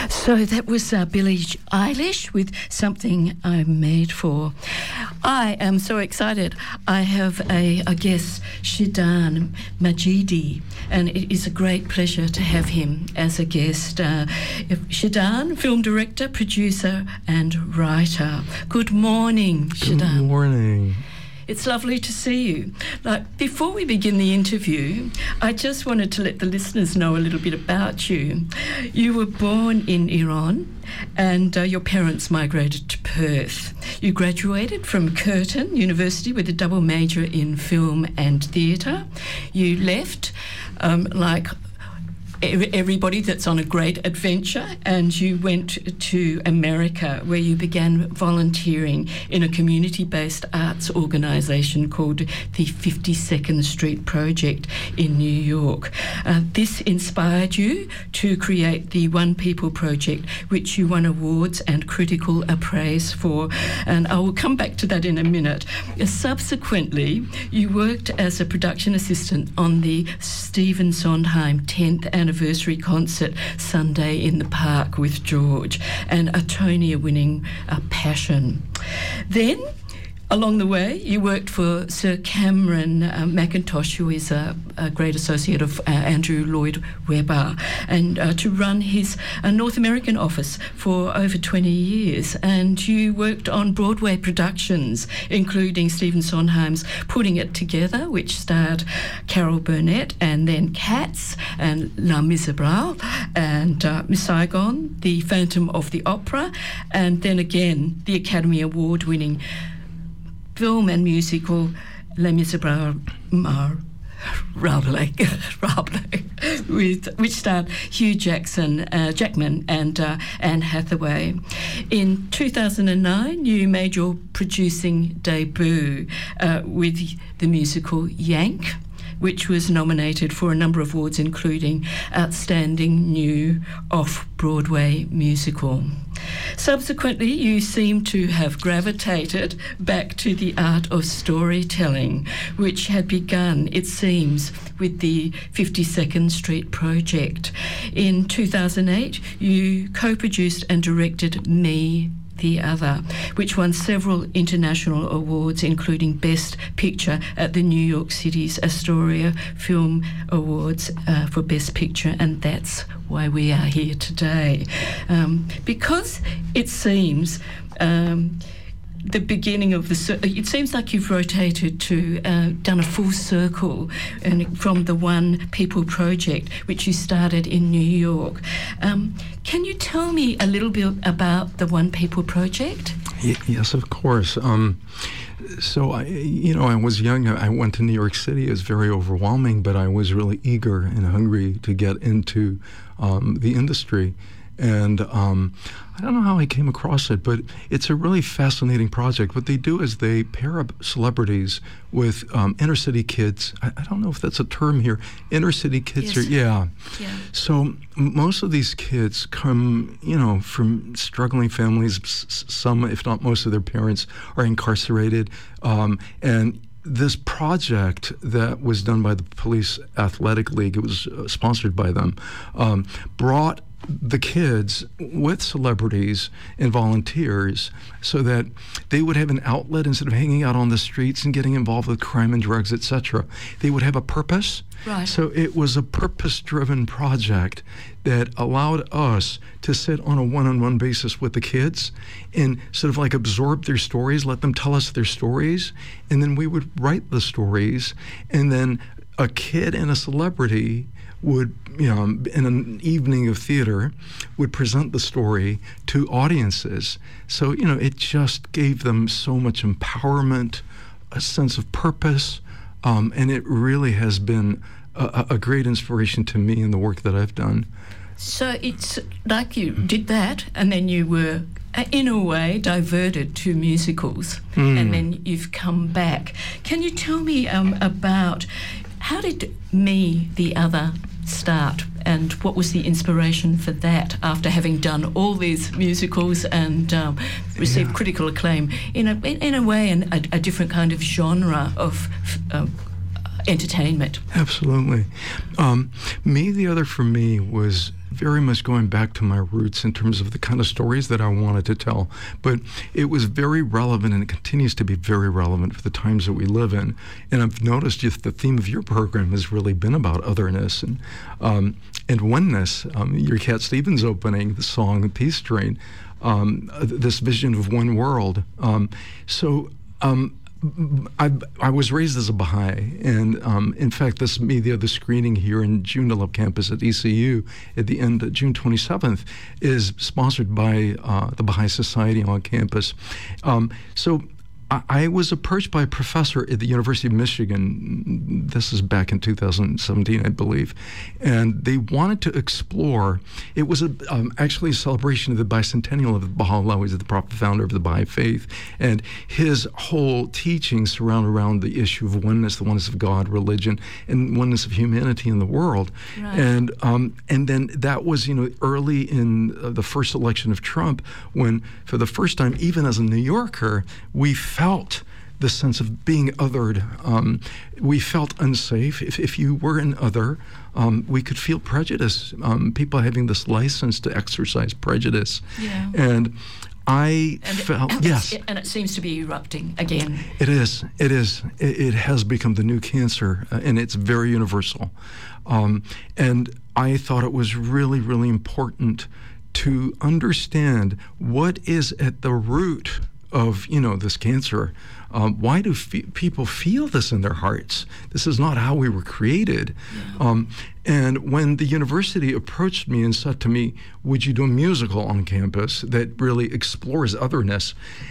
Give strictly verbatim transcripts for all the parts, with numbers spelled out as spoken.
So that was uh, Billie Eilish with Something I'm Made For. I am so excited. I have a, a guest, Shidan Majidi, and it is a great pleasure to have him as a guest. Uh, Shidan, film director, producer and writer. Good morning, Shidan. Good morning. It's lovely to see you. Like, before we begin the interview, I just wanted to let the listeners know a little bit about you. You were born in Iran and uh, your parents migrated to Perth. You graduated from Curtin University with a double major in film and theatre. You left, um, like everybody that's on a great adventure, and you went to America where you began volunteering in a community-based arts organisation called the fifty-second Street Project in New York. Uh, this inspired you to create the One People Project, which you won awards and critical praise for, and I will come back to that in a minute. Subsequently, you worked as a production assistant on the Stephen Sondheim tenth anniversary anniversary concert, Sunday in the Park with George, and a Tony-winning uh, Passion. Then, along the way, you worked for Sir Cameron uh, McIntosh, who is a, a great associate of uh, Andrew Lloyd Webber, and uh, to run his uh, North American office for over twenty years. And you worked on Broadway productions, including Stephen Sondheim's Putting It Together, which starred Carol Burnett, and then Cats and Les Miserables, and uh, Miss Saigon, The Phantom of the Opera, and then again the Academy Award-winning film and musical Les Miserables, Mar, Rabelais, Rabelais, with which starred Hugh Jackson, uh, Jackman, and uh, Anne Hathaway. In two thousand nine, you made your producing debut uh, with the musical Yank, which was nominated for a number of awards, including Outstanding New Off-Broadway Musical. Subsequently, you seem to have gravitated back to the art of storytelling, which had begun, it seems, with the fifty-second Street Project. In two thousand eight, you co-produced and directed Me, the Other, which won several international awards, including Best Picture at the New York City's Astoria Film Awards uh, for Best Picture, and that's why we are here today. Um, because it seems um, the beginning of the... It seems like you've rotated to, uh, done a full circle and from the One People Project, which you started in New York. Um, can you tell me a little bit about the One People Project? Y- yes, of course. Um, so, I, you know, I was young. I went to New York City. It was very overwhelming, but I was really eager and hungry to get into um, the industry. And um, I don't know how I came across it, but it's a really fascinating project. What they do is they pair up celebrities with um, inner city kids. I, I don't know if that's a term here. Inner city kids, yes. are, yeah. yeah. So most of these kids come, you know, from struggling families. S- some, if not most of their parents, are incarcerated. Um, and this project that was done by the Police Athletic League, it was uh, sponsored by them, um, brought the kids with celebrities and volunteers so that they would have an outlet instead of hanging out on the streets and getting involved with crime and drugs, et cetera. They would have a purpose. Right. So it was a purpose-driven project that allowed us to sit on a one-on-one basis with the kids and sort of like absorb their stories, let them tell us their stories, and then we would write the stories, and then a kid and a celebrity would, you know, in an evening of theater, would present the story to audiences. So, you know, it just gave them so much empowerment, a sense of purpose, um, and it really has been a, a great inspiration to me in the work that I've done. So it's like you did that, and then you were, in a way, diverted to musicals, mm. and then you've come back. Can you tell me um, about how did Me, the Other start, and what was the inspiration for that after having done all these musicals and um, received yeah. critical acclaim in a in, in a way, in a, a different kind of genre of uh, entertainment? Absolutely. Um, Me, the Other for me was very much going back to my roots in terms of the kind of stories that I wanted to tell. But it was very relevant, and it continues to be very relevant for the times that we live in. And I've noticed just the theme of your program has really been about otherness and um, and oneness. Um, your Cat Stevens opening, the song Peace Train, um, this vision of one world. Um, so um, I, I was raised as a Baha'i, and um, in fact, this media, the screening here in Joondalup campus at E C U at the end of June twenty-seventh is sponsored by uh, the Baha'i Society on campus. Um, so I, I was approached by a professor at the University of Michigan. This is back in two thousand seventeen, I believe, and they wanted to explore. It was a, um, actually a celebration of the bicentennial of Baha'u'llah, the prophet founder of the Baha'i faith, and his whole teachings surround around the issue of oneness, the oneness of God, religion, and oneness of humanity in the world. Right. And um, and then that was, you know, early in uh, the first election of Trump, when for the first time, even as a New Yorker, we felt the sense of being othered. Um, we felt unsafe. If, if you were an other, um, we could feel prejudice. Um, people having this license to exercise prejudice. Yeah. And I and felt, it, yes. It, and it seems to be erupting again. It is. It is. It, it has become the new cancer, uh, and it's very universal. Um, and I thought it was really, really important to understand what is at the root of, you know, this cancer. Um, why do fe- people feel this in their hearts? This is not how we were created. Yeah. Um, and when the university approached me and said to me, would you do a musical on campus that really explores otherness?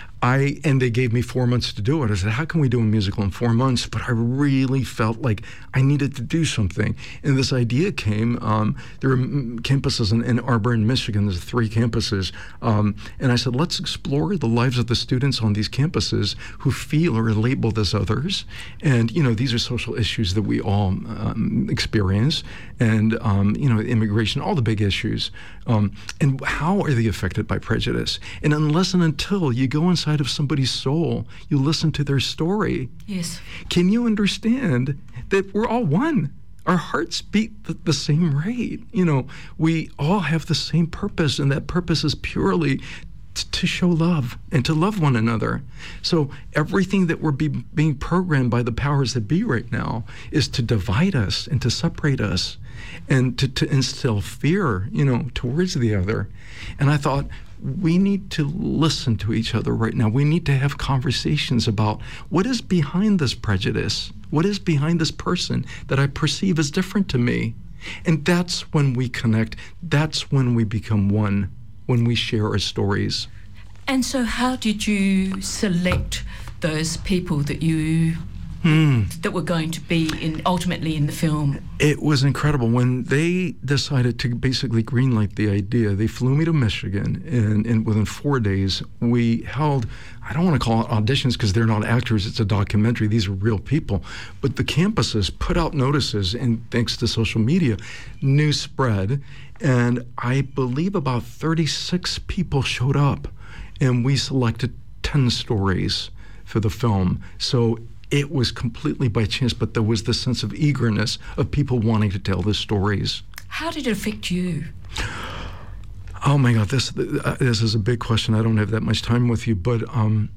I and they gave me four months to do it. I said, how can we do a musical in four months? But I really felt like I needed to do something. And this idea came, um, there are campuses in Ann Arbor in Michigan, there's three campuses. Um, and I said, let's explore the lives of the students on these campuses who feel or are labeled as others. And, you know, these are social issues that we all um, experience. And, um, you know, immigration, all the big issues. Um, and how are they affected by prejudice? And unless and until you go inside of somebody's soul, you listen to their story. Yes. Can you understand that we're all one? Our hearts beat the, the same rate. You know, we all have the same purpose, and that purpose is purely t- to show love and to love one another. So everything that we're be, being programmed by the powers that be right now is to divide us and to separate us and to, to instill fear, you know, towards the other. And I thought, we need to listen to each other right now. We need to have conversations about what is behind this prejudice, what is behind this person that I perceive as different to me. And that's when we connect. That's when we become one, when we share our stories. And so how did you select those people that you Hmm. that were going to be in ultimately in the film? It was incredible. When they decided to basically greenlight the idea, they flew me to Michigan, and, and within four days, we held, I don't want to call it auditions because they're not actors, it's a documentary, these are real people, but the campuses put out notices, and thanks to social media, news spread, and I believe about thirty-six people showed up, and we selected ten stories for the film. So it was completely by chance, but there was this sense of eagerness of people wanting to tell the stories. How did it affect you? Oh my God, this uh, this is a big question. I don't have that much time with you, but um,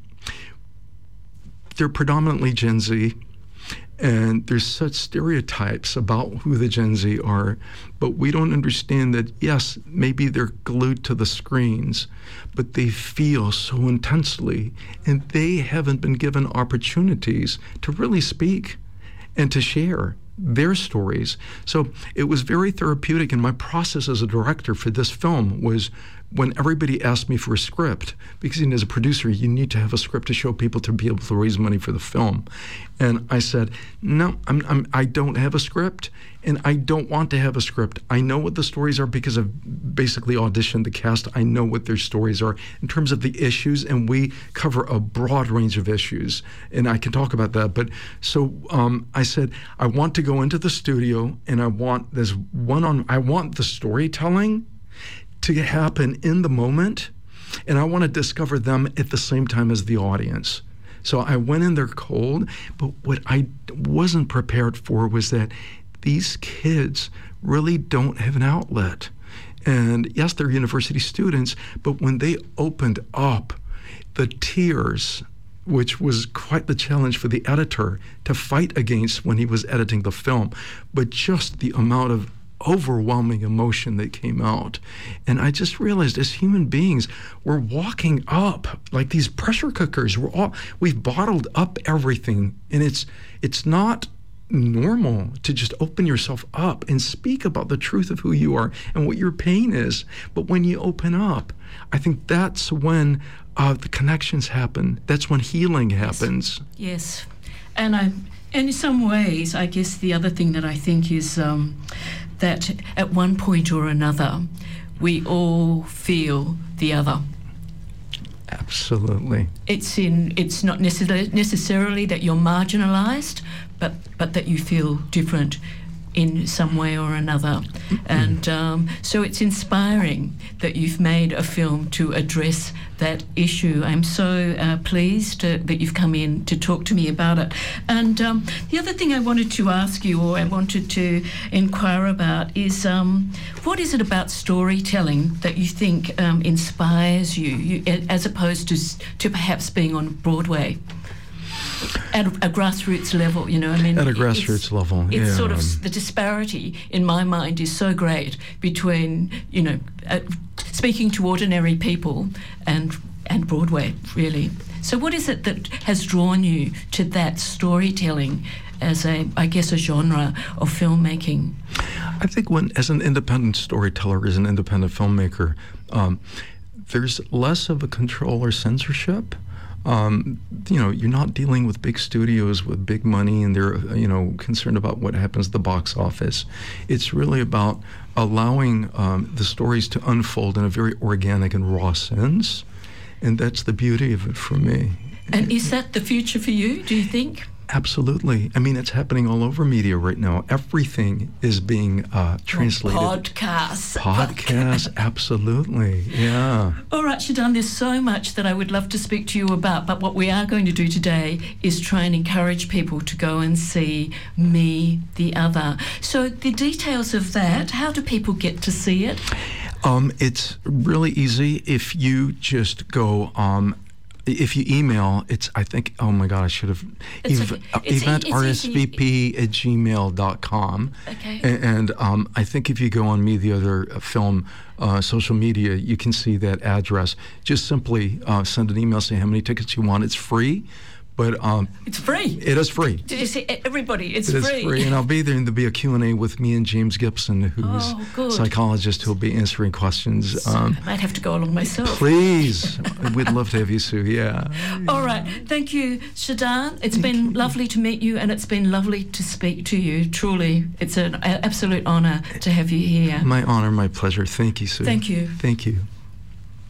they're predominantly Gen Z, and there's such stereotypes about who the Gen Z are, but we don't understand that, yes, maybe they're glued to the screens, but they feel so intensely, and they haven't been given opportunities to really speak and to share their stories. So it was very therapeutic, and my process as a director for this film was when everybody asked me for a script, because you know, as a producer, you need to have a script to show people to be able to raise money for the film. And I said, no, I'm, I'm, I don't have a script, and I don't want to have a script. I know what the stories are because I've basically auditioned the cast. I know what their stories are in terms of the issues, and we cover a broad range of issues, and I can talk about that. But so um, I said, I want to go into the studio, and I want this one on, I want the storytelling to happen in the moment, and I want to discover them at the same time as the audience. So I went in there cold, but what I wasn't prepared for was that these kids really don't have an outlet. And yes, they're university students, but when they opened up, the tears, which was quite the challenge for the editor to fight against when he was editing the film, but just the amount of overwhelming emotion that came out. And I just realized as human beings, we're walking up like these pressure cookers. We're all, we've bottled up everything, and it's it's not normal to just open yourself up and speak about the truth of who you are and what your pain is. But when you open up, I think that's when uh, the connections happen. That's when healing happens. Yes. yes. And I, and in some ways, I guess the other thing that I think is um, that at one point or another, we all feel the other. Absolutely. It's in. It's not necess- necessarily that you're marginalised, but but that you feel different in some way or another. Mm-hmm. And um, so it's inspiring that you've made a film to address that issue. I'm so uh, pleased uh, that you've come in to talk to me about it. And um, the other thing I wanted to ask you, or I wanted to inquire about, is um, what is it about storytelling that you think um, inspires you, you, as opposed to to perhaps being on Broadway? At a, a grassroots level, you know, I mean... At a grassroots it's, level, It's yeah. sort of, the disparity, in my mind, is so great between, you know, uh, speaking to ordinary people and and Broadway, really. So what is it that has drawn you to that storytelling as a, I guess, a genre of filmmaking? I think when, as an independent storyteller, as an independent filmmaker, um, there's less of a control or censorship. Um, you know, you're not dealing with big studios with big money and they're, you know, concerned about what happens at the box office. It's really about allowing um, the stories to unfold in a very organic and raw sense. And that's the beauty of it for me. And is that the future for you, do you think? Absolutely. I mean, it's happening all over media right now. Everything is being uh, translated. Podcasts. Podcasts, absolutely. Yeah. All right, Shadan, there's so much that I would love to speak to you about, but what we are going to do today is try and encourage people to go and see Me, the Other. So the details of that, how do people get to see it? Um, it's really easy. If you just go... Um, If you email, it's, I think, oh my God, I should have, ev- okay. it's, event it's r s v p at gmail dot com. Okay. And, and um, I think if you go on Me, the Other Film uh, social media, you can see that address. Just simply uh, send an email, say how many tickets you want. It's free. But um, it's free. It is free. Did you say everybody? It's it free. It is free, and I'll be there, and there'll be a Q and A with me and James Gibson, who's oh, a psychologist who'll be answering questions. So um, I might have to go along myself. Please, we'd love to have you, Sue. Yeah. All right, thank you, Shadan. It's thank been you. lovely to meet you, and it's been lovely to speak to you. Truly, it's an absolute honour to have you here. My honour, my pleasure. Thank you, Sue. Thank you. Thank you.